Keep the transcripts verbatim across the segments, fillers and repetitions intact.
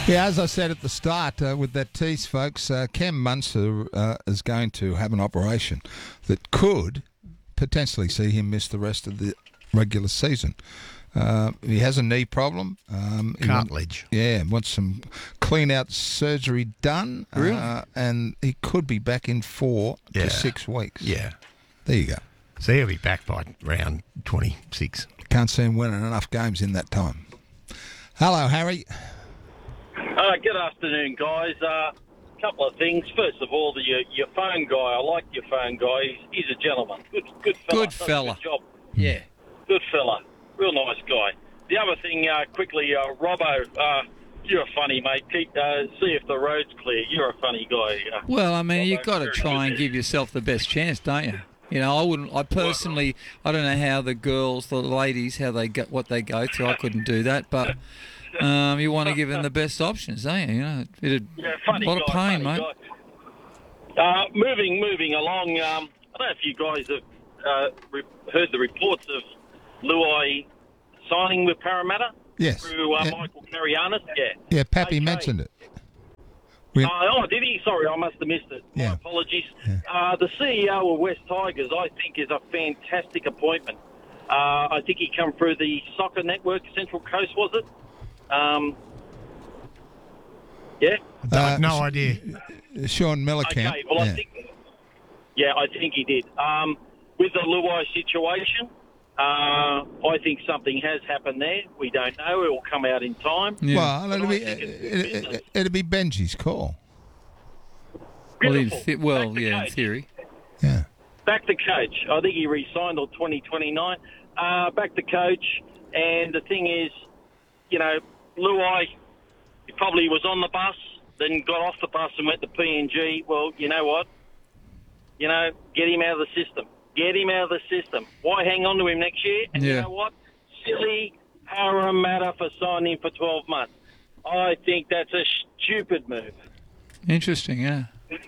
Yeah, as I said at the start, uh, with that tease, folks, uh, Cam Munster uh, is going to have an operation that could potentially see him miss the rest of the regular season. Uh, he has a knee problem. Um, he Cartilage. Want, yeah, wants some clean-out surgery done. Really? Uh, and he could be back in four Yeah. to six weeks. Yeah. There you go. So he'll be back by round twenty-six. Can't see him winning enough games in that time. Hello, Harry. Uh, good afternoon, guys. A uh, couple of things. First of all, the, your, your phone guy. I like your phone guy. He's, he's a gentleman. Good, good fella. Good Does a fella. Good job. Yeah. Good fella. Real nice guy. The other thing, uh, quickly, uh, Robbo, uh, you're funny, mate. Keep, uh, see if the road's clear. You're a funny guy. Uh, Well, I mean, Robbo, you've got to very try and good. give yourself the best chance, don't you? You know, I wouldn't. I personally, I don't know how the girls, the ladies, how they go, what they go through. I couldn't do that, but um, you want to give them the best options, don't you? You know, it'd Yeah, funny a lot of guy, pain, funny mate. guy. Uh, moving, moving along. Um, I don't know if you guys have uh, re- heard the reports of Luai signing with Parramatta Yes. through uh, Yeah. Michael Carrianis. Yeah. Yeah, Pappy Okay. mentioned it. We- Uh, oh, did he? Sorry, I must have missed it. My Yeah. apologies. Yeah. Uh, the C E O of West Tigers, I think, is a fantastic appointment. Uh, I think he come through the Soccer Network, Central Coast, was it? Um, yeah. Uh, no idea. Sean Millercamp. Okay. Well, yeah. I think. Yeah, I think he did. Um, with the Luai situation, uh, I think something has happened there. We don't know. It will come out in time. Yeah. Well, But it'll I be, think it's good it, business. it, it'll be Benji's call. well, in Beautiful. th- well, Back to yeah, in coach. theory. Yeah. Back to coach. I think he re-signed till twenty twenty-nine. Uh, back to coach. And the thing is, you know, Luai, he probably was on the bus, then got off the bus and went to P N G. Well, you know what? You know, get him out of the system. Get him out of the system. Why hang on to him next year? And you Yeah. know what? Silly Parramatta for signing him for twelve months. I think that's a stupid move. Interesting, yeah.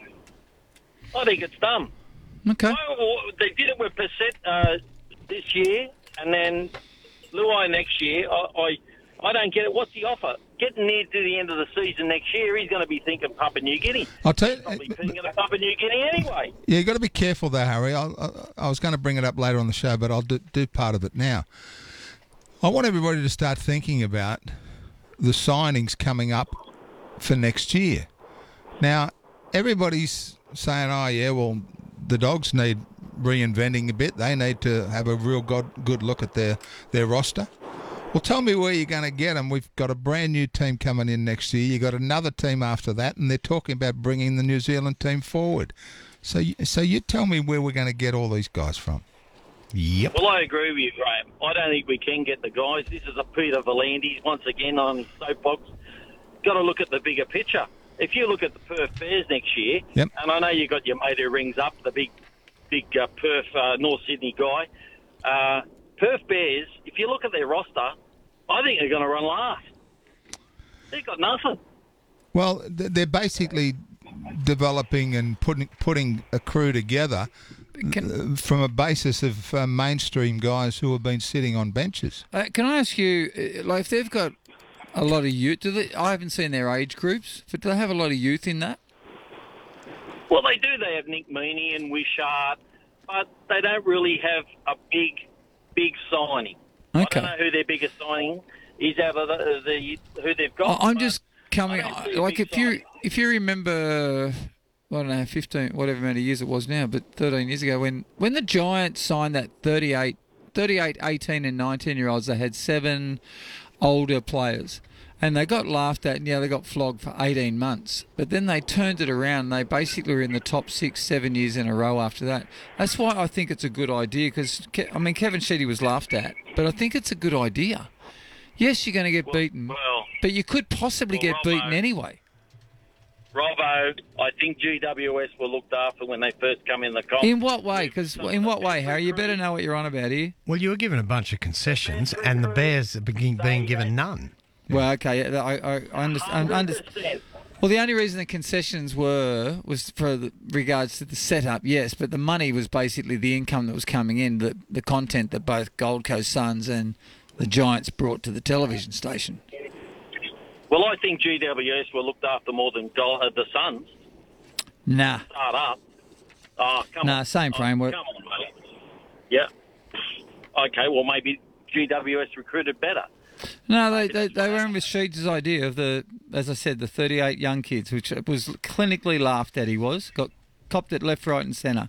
I think it's dumb. Okay. Well, they did it with Passett uh, this year, and then Luai next year. I, I I don't get it. What's the offer? Getting near to the end of the season next year, he's going to be thinking Papua New Guinea. I'll tell you. Probably thinking of Papua New Guinea anyway. Yeah, you got to be careful there, Harry. I, I, I was going to bring it up later on the show, but I'll do, do part of it now. I want everybody to start thinking about the signings coming up for next year. Now, everybody's saying, oh, yeah, well, the Dogs need reinventing a bit. They need to have a real good, good look at their, their roster. Well, tell me where you're going to get them. We've got a brand new team coming in next year. You've got another team after that, and they're talking about bringing the New Zealand team forward. So, you, so you tell me where we're going to get all these guys from. Yep. Well, I agree with you, Graham. I don't think we can get the guys. This is a Peter Volandis once again on his soapbox. Got to look at the bigger picture. If you look at the Perth Bears next year, Yep. and I know you got your mate who rings up, the big, big uh, Perth uh, North Sydney guy. Uh, Perth Bears, if you look at their roster, I think they're going to run last. They've got nothing. Well, th- they're basically developing and putting putting a crew together Can, uh, from a basis of uh, mainstream guys who have been sitting on benches. uh, can I ask you, uh, like, if they've got a lot of youth, do they? I haven't seen their age groups, but do they have a lot of youth in that? Well, they do. They have Nick Meaney and Wishart, but they don't really have a big, big signing. Okay. I don't know who their biggest signing is out of the, the who they've got. I- I'm but just coming, I don't see a like, big if you signing. if you remember, I don't know, fifteen, whatever amount of years it was now, but thirteen years ago, when, when the Giants signed that thirty-eight, thirty-eight, eighteen and nineteen-year-olds, they had seven older players. And they got laughed at, and yeah, they got flogged for eighteen months. But then they turned it around, and they basically were in the top six, seven years in a row after that. That's why I think it's a good idea, because, I mean, Kevin Sheedy was laughed at, but I think it's a good idea. Yes, you're going to get beaten, well, but you could possibly well, get beaten Robbo- anyway. Robbo, I think G W S were looked after when they first come in the comp. In what way? Because in what way, Harry? You better know what you're on about here. Well, you were given a bunch of concessions, and the Bears are being, being given none. Well, okay, I, I, I understand. Under, well, the only reason the concessions were was for the, regards to the setup, yes, but the money was basically the income that was coming in, the the content that both Gold Coast Suns and the Giants brought to the television station. Well, I think G W S were looked after more than Gold, uh, the Suns. Nah. Start up. Oh, come Nah, on. same framework. Oh, come on, mate. Yeah. Okay, well, maybe G W S recruited better. No, they, they, they went with Sheeds' idea of the, as I said, the thirty-eight young kids, which was clinically laughed at, he was. Got copped it left, right and centre.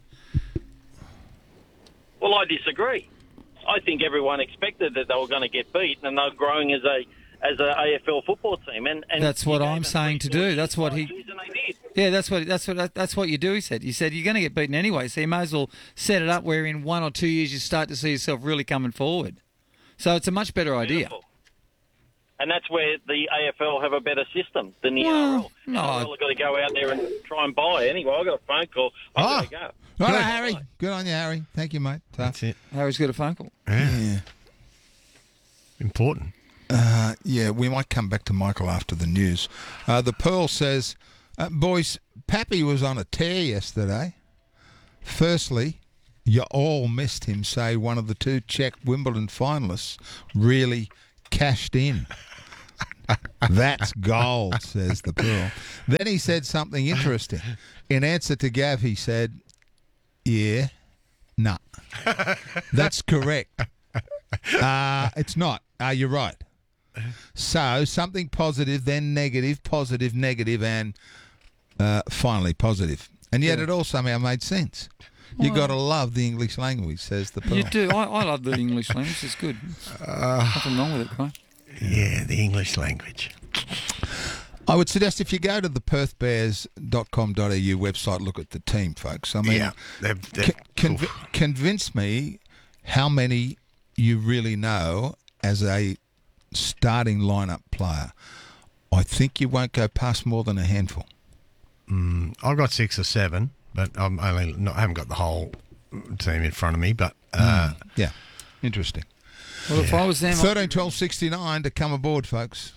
Well, I disagree. I think everyone expected that they were going to get beat, and they're growing as a as a A F L football team. And, and that's what he gave I'm them saying to three do. That's what he. season they did. Yeah, that's what that's what that's what you do. He said. He said you're going to get beaten anyway, so you may as well set it up where in one or two years you start to see yourself really coming forward. So it's a much better idea. Beautiful. And that's where the A F L have a better system than the Well, N R L. no. N R L have got to go out there and try and buy. Anyway, I got a phone call. I've Ah. got to go. Right, Good. Harry. Good on you, Harry. Thank you, mate. Tough. That's it. Harry's got a phone call. Yeah. Important. Uh, yeah, we might come back to Michael after the news. Uh, the Pearl says, uh, boys, Pappy was on a tear yesterday. Firstly, you all missed him say one of the two Czech Wimbledon finalists really cashed in. That's gold, says the Pearl. Then he said something interesting. In answer to Gav, he said, yeah, no. That's correct. Uh, it's not. Uh, you're right. So, something positive, then negative, positive, negative, and uh, finally positive. And yet Yeah. it all somehow made sense. you got to love the English language, says the Pearl. You do. I, I love the English language. It's good. Uh, Nothing wrong with it, right? Yeah, the English language. I would suggest if you go to the perth bears dot com dot a u website, look at the team, folks. I mean, Yeah, they're, they're, con- conv- convince me how many you really know as a starting lineup player. I think you won't go past more than a handful. Mm, I've got six or seven, but I'm only not, I haven't got the whole team in front of me. But uh, Mm, yeah, interesting. Well, if I was them, thirteen twelve sixty-nine to come aboard, folks.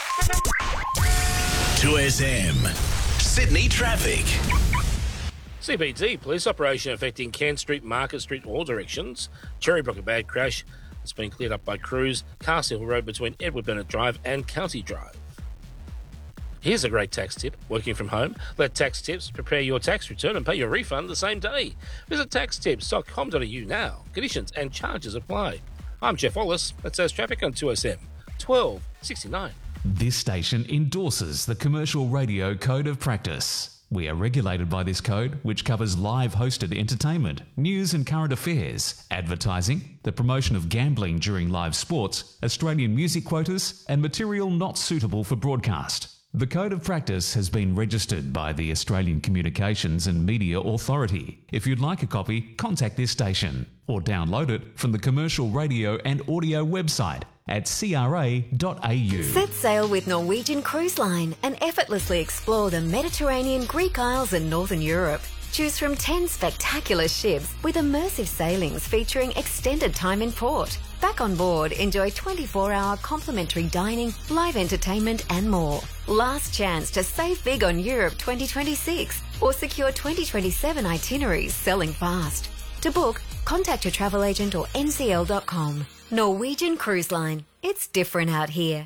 two S M. Sydney traffic. C B D police operation affecting Cairn Street, Market Street, all directions. Cherrybrook, a bad crash. It's been cleared up by crews. Castle Road between Edward Bennett Drive and County Drive. Here's a great tax tip. Working from home, let Tax Tips prepare your tax return and pay your refund the same day. Visit tax tips dot com dot a u now. Conditions and charges apply. I'm Jeff Wallace. That says traffic on two S M. twelve sixty-nine. This station endorses the Commercial Radio Code of Practice. We are regulated by this code, which covers live hosted entertainment, news and current affairs, advertising, the promotion of gambling during live sports, Australian music quotas, and material not suitable for broadcast. The Code of Practice has been registered by the Australian Communications and Media Authority. If you'd like a copy, contact this station or download it from the Commercial Radio and Audio website at c r a dot a u. Set sail with Norwegian Cruise Line and effortlessly explore the Mediterranean, Greek Isles and Northern Europe. Choose from ten spectacular ships with immersive sailings featuring extended time in port. Back on board, enjoy twenty-four hour complimentary dining, live entertainment and more. Last chance to save big on Europe twenty twenty-six or secure twenty twenty-seven itineraries selling fast. To book, contact your travel agent or n c l dot com. Norwegian Cruise Line. It's different out here.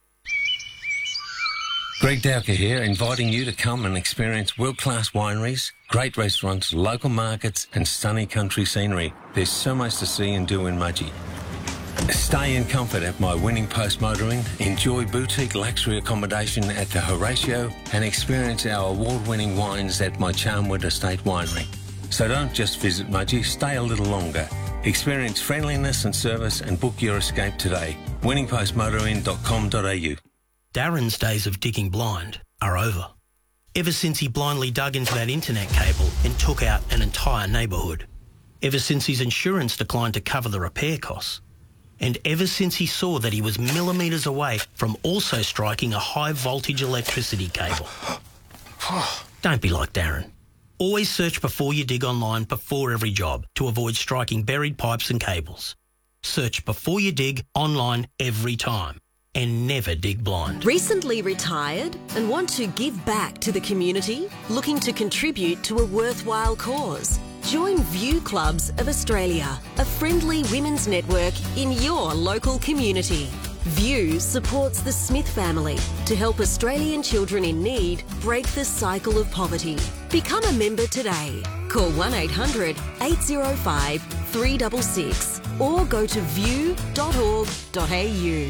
Greg Dowker here, inviting you to come and experience world-class wineries, great restaurants, local markets and stunning country scenery. There's so much to see and do in Mudgee. Stay in comfort at my Winning Post Motoring, enjoy boutique luxury accommodation at the Horatio and experience our award-winning wines at my Charnwood Estate Winery. So don't just visit Mudgee, stay a little longer. Experience friendliness and service and book your escape today. winning post motoring dot com dot a u. Darren's days of digging blind are over. Ever since he blindly dug into that internet cable and took out an entire neighbourhood. Ever since his insurance declined to cover the repair costs. And ever since he saw that he was millimetres away from also striking a high voltage electricity cable. Don't be like Darren. Always search before you dig online before every job to avoid striking buried pipes and cables. Search before you dig online every time and never dig blind. Recently retired and want to give back to the community? Looking to contribute to a worthwhile cause? Join View Clubs of Australia, a friendly women's network in your local community. View supports the Smith family to help Australian children in need break the cycle of poverty. Become a member today. Call one eight hundred eight oh five three six six or go to view dot org dot a u.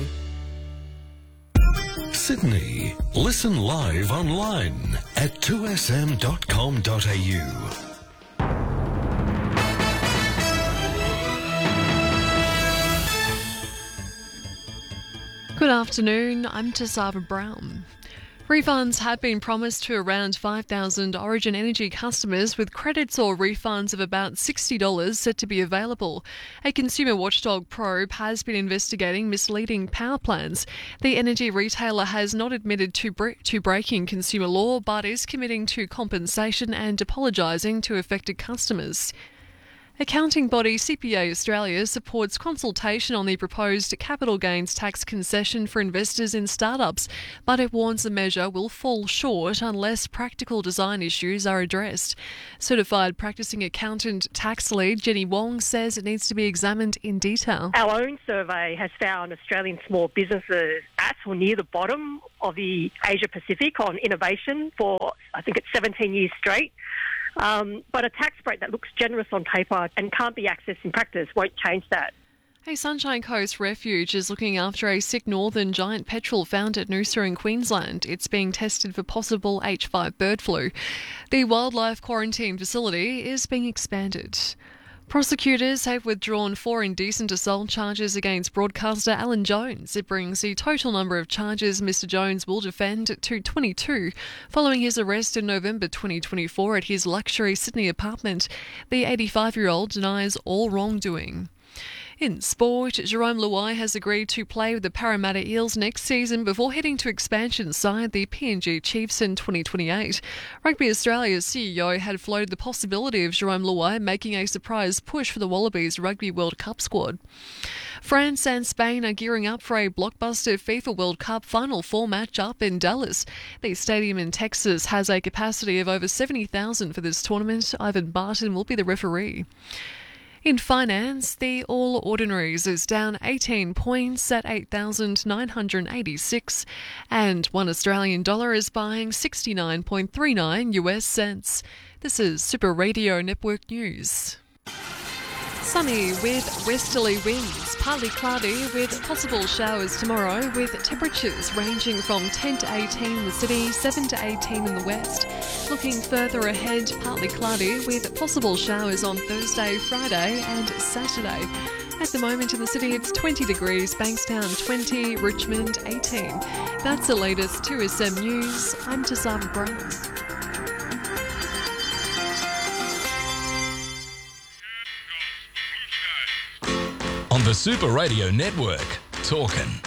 Sydney. Listen live online at two s m dot com dot a u. Good afternoon, I'm Tasava Brown. Refunds have been promised to around five thousand Origin Energy customers, with credits or refunds of about sixty dollars set to be available. A consumer watchdog probe has been investigating misleading power plans. The energy retailer has not admitted to, bre- to breaking consumer law, but is committing to compensation and apologising to affected customers. Accounting body C P A Australia supports consultation on the proposed capital gains tax concession for investors in startups, but it warns the measure will fall short unless practical design issues are addressed. Certified practicing accountant tax lead Jenny Wong says it needs to be examined in detail. Our own survey has found Australian small businesses at or near the bottom of the Asia Pacific on innovation for, I think it's seventeen years straight. Um, but a tax rate that looks generous on paper and can't be accessed in practice won't change that. A Sunshine Coast Refuge is looking after a sick northern giant petrel found at Noosa in Queensland. It's being tested for possible H five bird flu. The wildlife quarantine facility is being expanded. Prosecutors have withdrawn four indecent assault charges against broadcaster Alan Jones. It brings the total number of charges Mister Jones will defend to twenty-two, following his arrest in November twenty twenty-four at his luxury Sydney apartment. The eighty-five-year-old denies all wrongdoing. In sport, Jerome Luai has agreed to play with the Parramatta Eels next season before heading to expansion side the P N G Chiefs in twenty twenty-eight. Rugby Australia's C E O had floated the possibility of Jerome Luai making a surprise push for the Wallabies Rugby World Cup squad. France and Spain are gearing up for a blockbuster FIFA World Cup Final Four match-up in Dallas. The stadium in Texas has a capacity of over seventy thousand for this tournament. Ivan Barton will be the referee. In finance, the All Ordinaries is down eighteen points at eight thousand nine hundred eighty-six, and one Australian dollar is buying sixty-nine point three nine U S cents. This is Super Radio Network News. Sunny with westerly winds, partly cloudy with possible showers tomorrow, with temperatures ranging from ten to eighteen in the city, seven to eighteen in the west. Looking further ahead, partly cloudy with possible showers on Thursday, Friday and Saturday. At the moment in the city it's twenty degrees, Bankstown twenty, Richmond eighteen. That's the latest two S M News. I'm Tasava Brown. On the Super Radio Network, talkin'.